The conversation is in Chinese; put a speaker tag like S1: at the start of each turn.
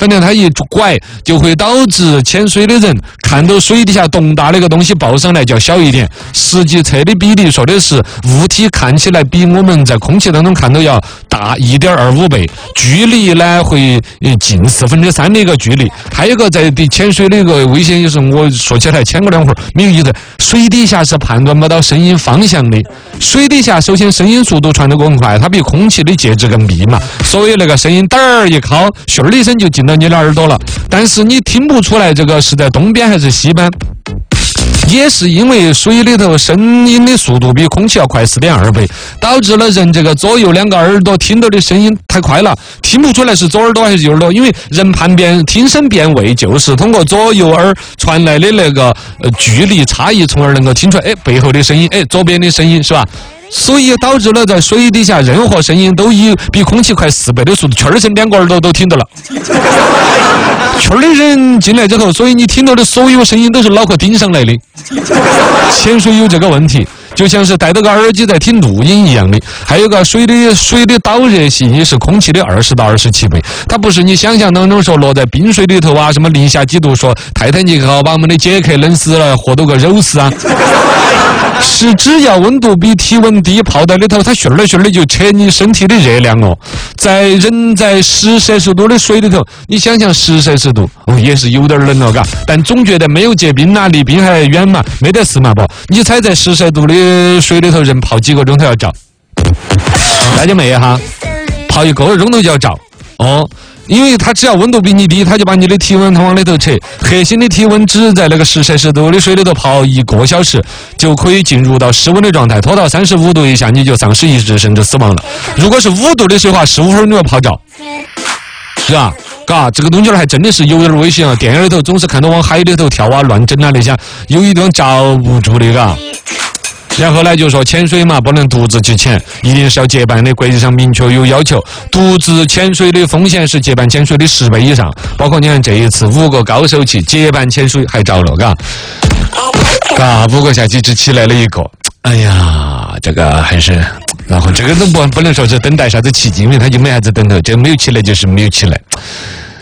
S1: 反正它一拐就会导致潜水的人看到水底下东大的一个东西报上来叫小一点，实际测的比例说的是物体看起来比我们在空气当中看到要大1.25倍，距离呢会近3/4的一个距离。还有一个在潜水的一个危险就是我说起来牵过2会儿没有意思，水底下是判断不到声音方向的。水底下首先声音速度传得更快，它比空气的介质更密嘛，所以那个声音嘚儿一敲，咻的一声就进到你的耳朵了。但是你听不出来这个是在东边还是西边。也是因为水里头声音的速度比空气要快4.2倍，导致了人这个左右2个耳朵听到的声音太快了，听不出来是左耳朵还是右耳朵。因为人判别听声辨位就是通过左右耳传来的那个距离差异，从而能够听出来背后的声音，左边的声音是吧？所以导致了在水底下任何声音都以比空气快4倍的速度，圈儿声2个耳朵都听到了。圈儿的人进来之后，所以你听到的所有声音都是脑壳顶上来的。潜水有这个问题，就像是戴着个耳机在听录音一样的。还有个水的导热性是空气的20到27倍，它不是你想象当中说落在冰水里头啊，什么零下几度说泰坦尼克号把我们的杰克冷死了，活到个肉丝啊。是只要温度比体温低，泡在里头，它咻儿的就扯你身体的热量哦。人在10摄氏度的水里头，你想想10摄氏度也是有点冷了，嘎。但总觉得没有结冰啊，离冰还远嘛，没得事嘛不？你猜在10摄氏度的水里头，人泡几个钟头要着？大家没哈？泡1个钟头就要着哦。因为它只要温度比你低，它就把你的体温往里头扯。核心的体温只在那个10摄氏度的水里头泡1个小时，就可以进入到室温的状态，拖到35度以下你就丧失意识甚至死亡了。如果是5度的水的话，15分钟就要泡着，是吧？嘎，这个东西还真的是有点危险啊！电影里头总是看到往海里头跳啊、乱整啊那些，有一点遭不住的，嘎。然后呢，就说潜水嘛，不能独自去潜，一定是要结伴的。国际上明确有要求，独自潜水的风险是结伴潜水的10倍以上。包括你看这一次5个高手去结伴潜水还着了，嘎，5个下去只起来了1个。哎呀，这个还是，然后这个都不能说是等待啥子奇迹，因为他就没啥子等头，这没有起来就是没有起来。